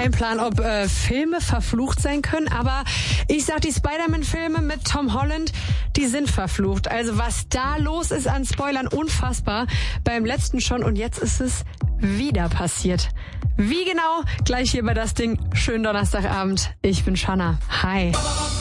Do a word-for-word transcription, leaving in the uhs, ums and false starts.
keinen Plan, ob äh, Filme verflucht sein können, aber ich sag, die Spider-Man-Filme mit Tom Holland, die sind verflucht. Also was da los ist an Spoilern, unfassbar. Beim letzten schon und jetzt ist es wieder passiert. Wie genau? Gleich hier bei das Ding. Schönen Donnerstagabend. Ich bin Shanna. Hi.